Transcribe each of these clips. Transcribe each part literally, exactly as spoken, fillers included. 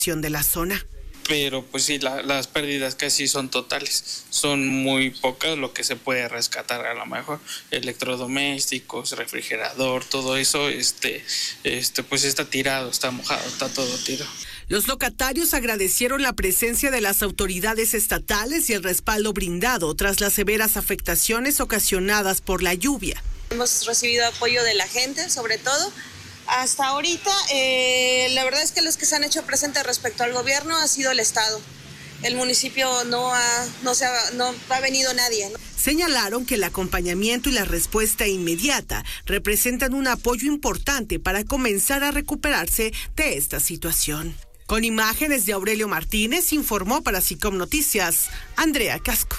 de la zona. Pero pues sí, la, las pérdidas casi son totales, son muy pocas lo que se puede rescatar, a lo mejor electrodomésticos, refrigerador, todo eso, este, este, pues está tirado, está mojado, está todo tirado. Los locatarios agradecieron la presencia de las autoridades estatales y el respaldo brindado tras las severas afectaciones ocasionadas por la lluvia. Hemos recibido apoyo de la gente, sobre todo. Hasta ahorita, eh, la verdad es que los que se han hecho presentes respecto al gobierno ha sido el Estado. El municipio no ha, no se ha, no ha venido nadie, ¿no? Señalaron que el acompañamiento y la respuesta inmediata representan un apoyo importante para comenzar a recuperarse de esta situación. Con imágenes de Aurelio Martínez, informó para SICOM Noticias, Andrea Casco.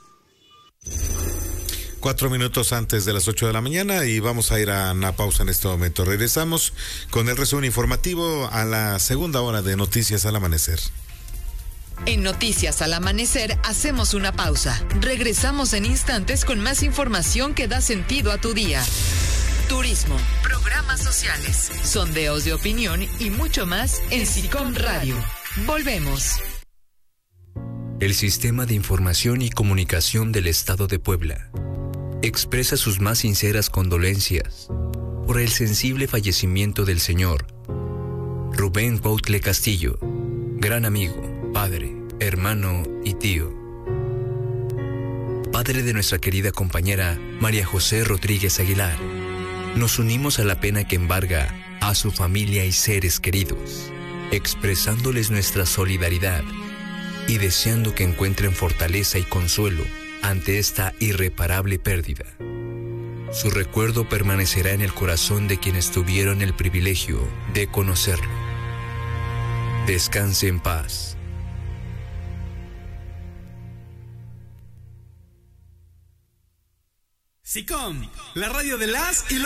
Cuatro minutos antes de las ocho de la mañana y vamos a ir a una pausa en este momento. Regresamos con el resumen informativo a la segunda hora de Noticias al Amanecer. En Noticias al Amanecer hacemos una pausa. Regresamos en instantes con más información que da sentido a tu día. Turismo, programas sociales, sondeos de opinión y mucho más en SICOM Radio. Volvemos. El Sistema de Información y Comunicación del Estado de Puebla expresa sus más sinceras condolencias por el sensible fallecimiento del señor Rubén Cuautle Castillo, gran amigo, padre, hermano y tío. Padre de nuestra querida compañera María José Rodríguez Aguilar, nos unimos a la pena que embarga a su familia y seres queridos, expresándoles nuestra solidaridad y deseando que encuentren fortaleza y consuelo ante esta irreparable pérdida. Su recuerdo permanecerá en el corazón de quienes tuvieron el privilegio de conocerlo. Descanse en paz. SICOM, la radio de las y los